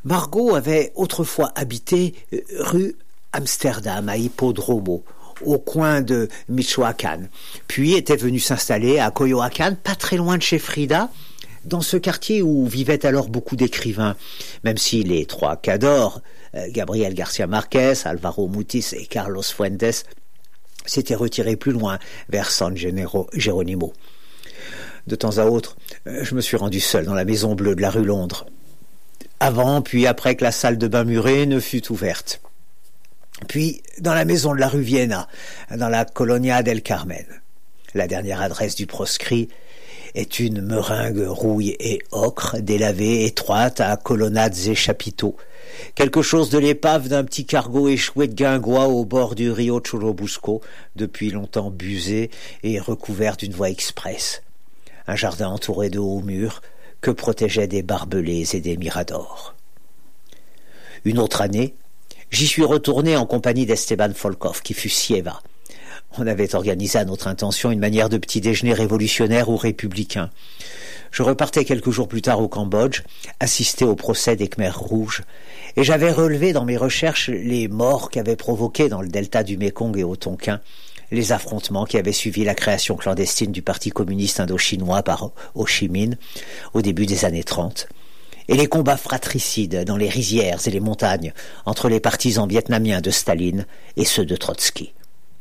Margot avait autrefois habité rue Amsterdam à Hippodromo, au coin de Michoacán, puis était venue s'installer à Coyoacán, pas très loin de chez Frida, dans ce quartier où vivaient alors beaucoup d'écrivains, même si les trois cadors, Gabriel García Márquez, Álvaro Mutis et Carlos Fuentes, s'étaient retirés plus loin, vers San Jerónimo. De temps à autre, je me suis rendu seul dans la maison bleue de la rue Londres, avant puis après que la salle de bain murée ne fût ouverte. Puis dans la maison de la rue Vienna, dans la Colonia del Carmen. La dernière adresse du proscrit est une meringue rouille et ocre, délavée, étroite, à colonnades et chapiteaux. Quelque chose de l'épave d'un petit cargo échoué de guingois au bord du Rio Churubusco, depuis longtemps busé et recouvert d'une voie express. Un jardin entouré de hauts murs que protégeaient des barbelés et des miradors. Une autre année, j'y suis retourné en compagnie d'Esteban Volkov, qui fut Sieva. On avait organisé à notre intention une manière de petit déjeuner révolutionnaire ou républicain. Je repartais quelques jours plus tard au Cambodge, assister au procès des Khmers rouges, et j'avais relevé dans mes recherches les morts qu'avaient provoqués dans le delta du Mékong et au Tonkin les affrontements qui avaient suivi la création clandestine du Parti communiste indo-chinois par Ho Chi Minh au début des années 30, et les combats fratricides dans les rizières et les montagnes entre les partisans vietnamiens de Staline et ceux de Trotsky.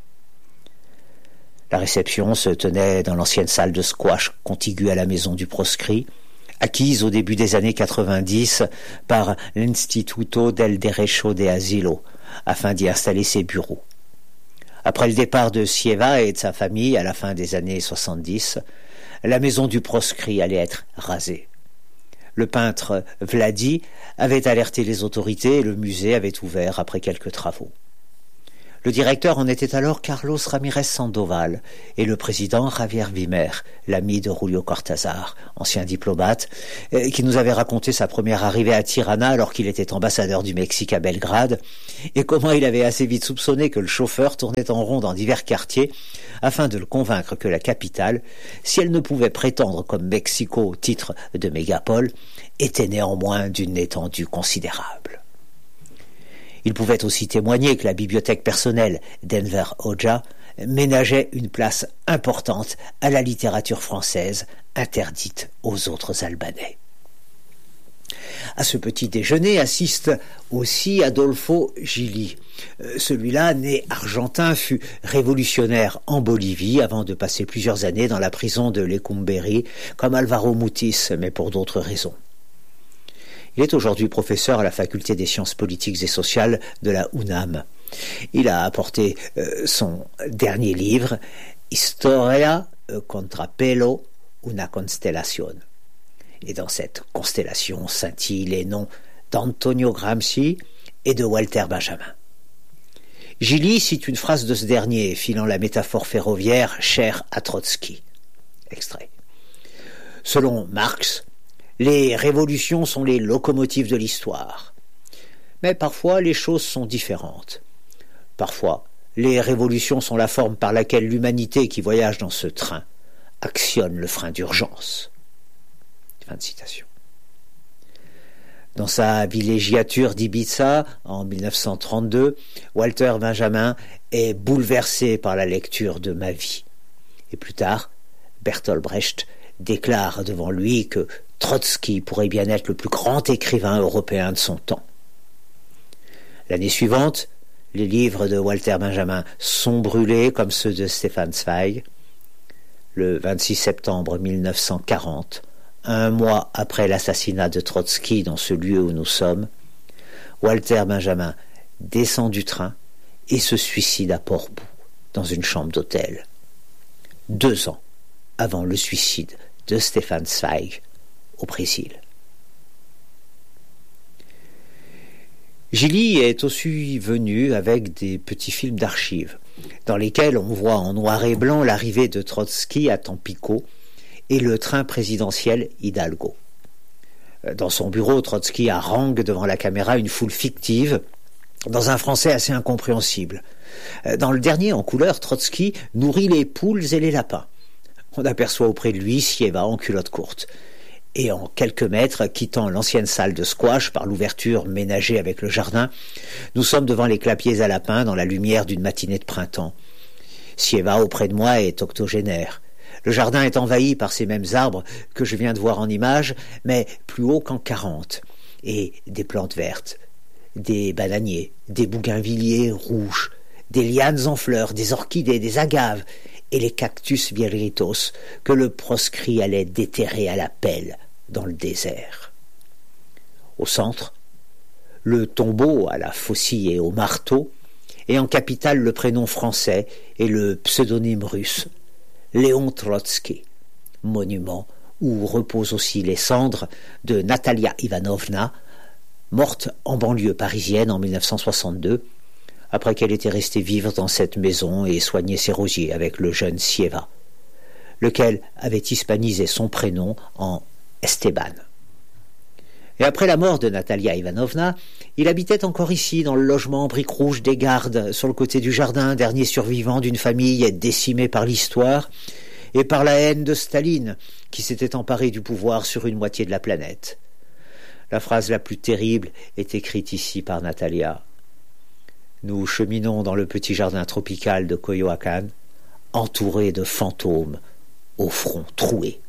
La réception se tenait dans l'ancienne salle de squash contiguë à la maison du proscrit, acquise au début des années 90 par l'Instituto del Derecho de Asilo, afin d'y installer ses bureaux. Après le départ de Sieva et de sa famille à la fin des années 70, la maison du proscrit allait être rasée. Le peintre Vladi avait alerté les autorités et le musée avait ouvert après quelques travaux. Le directeur en était alors Carlos Ramirez Sandoval et le président Javier Vimer, l'ami de Julio Cortázar, ancien diplomate, qui nous avait raconté sa première arrivée à Tirana alors qu'il était ambassadeur du Mexique à Belgrade, et comment il avait assez vite soupçonné que le chauffeur tournait en rond dans divers quartiers afin de le convaincre que la capitale, si elle ne pouvait prétendre comme Mexico au titre de mégapole, était néanmoins d'une étendue considérable. Il pouvait aussi témoigner que la bibliothèque personnelle d'Enver Hoxha ménageait une place importante à la littérature française, interdite aux autres Albanais. À ce petit déjeuner assiste aussi Adolfo Gili. Celui-là, né argentin, fut révolutionnaire en Bolivie avant de passer plusieurs années dans la prison de Lecumberri, comme Álvaro Mutis, mais pour d'autres raisons. Il est aujourd'hui professeur à la faculté des sciences politiques et sociales de la UNAM. Il a apporté son dernier livre, Historia Contrapelo, una constellación. Et dans cette constellation scintillent les noms d'Antonio Gramsci et de Walter Benjamin. Gili cite une phrase de ce dernier, filant la métaphore ferroviaire chère à Trotsky. Extrait. Selon Marx, les révolutions sont les locomotives de l'histoire. Mais parfois, les choses sont différentes. Parfois, les révolutions sont la forme par laquelle l'humanité qui voyage dans ce train actionne le frein d'urgence. Fin de citation. Dans sa villégiature d'Ibiza, en 1932, Walter Benjamin est bouleversé par la lecture de Ma vie. Et plus tard, Bertolt Brecht déclare devant lui que Trotsky pourrait bien être le plus grand écrivain européen de son temps. L'année suivante, les livres de Walter Benjamin sont brûlés comme ceux de Stefan Zweig. Le 26 septembre 1940, un mois après l'assassinat de Trotsky dans ce lieu où nous sommes, Walter Benjamin descend du train et se suicide à Portbou, dans une chambre d'hôtel. 2 ans avant le suicide de Stefan Zweig au Brésil. Gili est aussi venu avec des petits films d'archives, dans lesquels on voit en noir et blanc l'arrivée de Trotsky à Tampico et le train présidentiel Hidalgo. Dans son bureau, Trotsky harangue devant la caméra une foule fictive, dans un français assez incompréhensible. Dans le dernier, en couleur, Trotsky nourrit les poules et les lapins. On aperçoit auprès de lui Sieva en culotte courte. et en quelques mètres, quittant l'ancienne salle de squash par l'ouverture ménagée avec le jardin, nous sommes devant les clapiers à lapins dans la lumière d'une matinée de printemps. Sieva, auprès de moi, est octogénaire. Le jardin est envahi par ces mêmes arbres que je viens de voir en image, mais plus haut qu'en 40, et des plantes vertes, des bananiers, des bougainvilliers rouges, des lianes en fleurs, des orchidées, des agaves, et les cactus viritos que le proscrit allait déterrer à la pelle dans le désert. Au centre, le tombeau à la faucille et au marteau, et en capitale le prénom français et le pseudonyme russe, Léon Trotsky, monument où reposent aussi les cendres de Natalia Ivanovna, morte en banlieue parisienne en 1962, après qu'elle était restée vivre dans cette maison et soigner ses rosiers avec le jeune Sieva, lequel avait hispanisé son prénom en Esteban. Et après la mort de Natalia Ivanovna, il habitait encore ici, dans le logement en briques rouges des gardes, sur le côté du jardin, dernier survivant d'une famille décimée par l'histoire et par la haine de Staline, qui s'était emparé du pouvoir sur une moitié de la planète. La phrase la plus terrible est écrite ici par Natalia. Nous cheminons dans le petit jardin tropical de Coyoacán, entourés de fantômes, au front troué.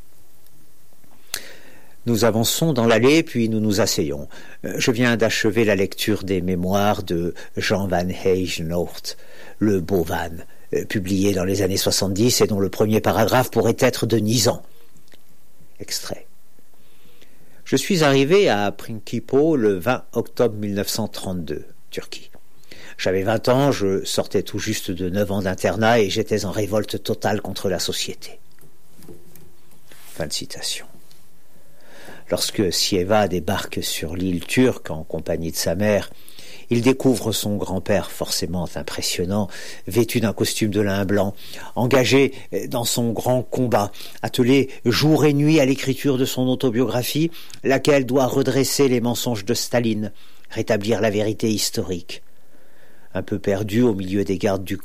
Nous avançons dans l'allée, puis nous nous asseyons. Je viens d'achever la lecture des mémoires de Jean van Heijenoort, le beau Van, publié dans les années 70 et dont le premier paragraphe pourrait être de Nizan. Extrait. Je suis arrivé à Principo le 20 octobre 1932, Turquie. J'avais 20 ans, je sortais tout juste de 9 ans d'internat et j'étais en révolte totale contre la société. Fin de citation. Lorsque Sieva débarque sur l'île turque en compagnie de sa mère, il découvre son grand-père forcément impressionnant, vêtu d'un costume de lin blanc, engagé dans son grand combat, attelé jour et nuit à l'écriture de son autobiographie, laquelle doit redresser les mensonges de Staline, rétablir la vérité historique. Un peu perdu au milieu des gardes du